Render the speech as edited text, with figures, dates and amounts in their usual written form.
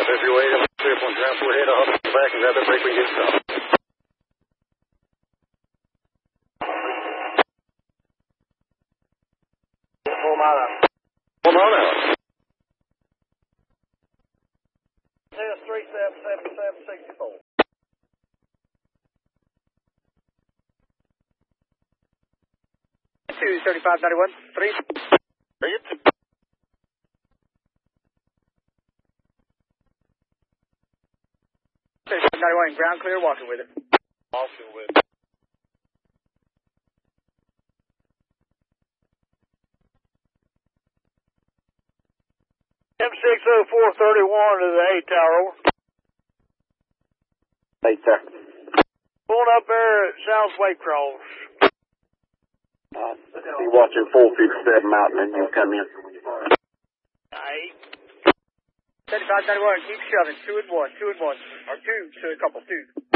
If you're waiting, if one ground floor head, I'll hop back and grab that brake when you get stopped. 4 mile an hour. 4 mile an hour. Test 377764. 23591, 3. Bring it. 3591, ground clear, walking with it. Walking with it. M60431 to the 8 tower. 8 sir. Pulling up there at South Waycross. Be watching 457 Mountain and you come in. 3591, keep shoving. 2 and 1, 2 and 1. Or 2, so a couple, 2.